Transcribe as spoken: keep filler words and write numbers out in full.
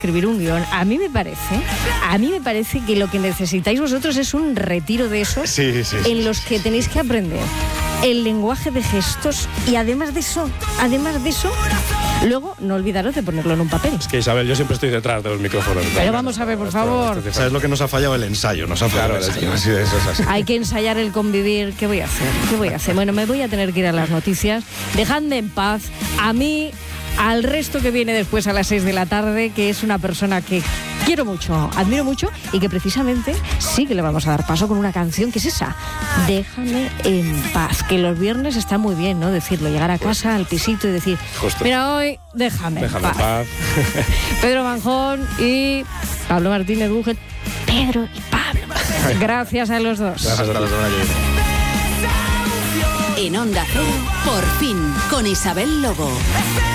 escribir un guión. A mí me parece, a mí me parece que lo que necesitáis vosotros es un retiro de esos sí, sí, en sí, los sí, que sí. tenéis que aprender el lenguaje de gestos y además de eso, además de eso, luego no olvidaros de ponerlo en un papel. Es que Isabel, yo siempre estoy detrás de los micrófonos. Pero vamos a ver, por favor. ¿Sabes lo que nos ha fallado? El ensayo. Nos ha fallado Claro, el ensayo. es- Sí, eso es así. Hay que ensayar el convivir. ¿Qué voy a hacer? ¿Qué voy a hacer? Bueno, me voy a tener que ir a las noticias. Dejadme en paz a mí, al resto que viene después a las seis de la tarde, que es una persona que quiero mucho, admiro mucho y que precisamente sí que le vamos a dar paso con una canción que es esa. Déjame en paz. Que los viernes está muy bien, ¿no? Decirlo, llegar a casa, al pisito y decir, Justo. mira, hoy déjame, Déjame en en paz. paz. Pedro Manjón y Pablo Martínez Búger. Pedro y Pablo. Gracias a los dos. Gracias a Hasta la todos. semana que viene. En Onda Cero, por fin, con Isabel Lobo.